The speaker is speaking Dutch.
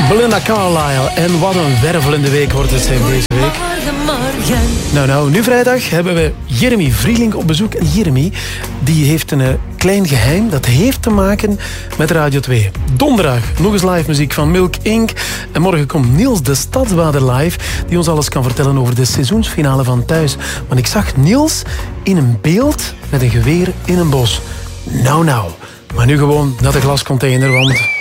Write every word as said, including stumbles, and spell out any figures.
Belinda Carlisle. En wat een wervelende week wordt het zijn deze week. Nou, nou, nu vrijdag hebben we Jeremy Vrielink op bezoek. En Jeremy, die heeft een uh, klein geheim. Dat heeft te maken met Radio twee. Donderdag nog eens live muziek van Milk incorporated. En morgen komt Niels de Stadsbader live, die ons alles kan vertellen over de seizoensfinale van Thuis. Want ik zag Niels in een beeld met een geweer in een bos. Nou, nou. Maar nu gewoon naar de glascontainer, want...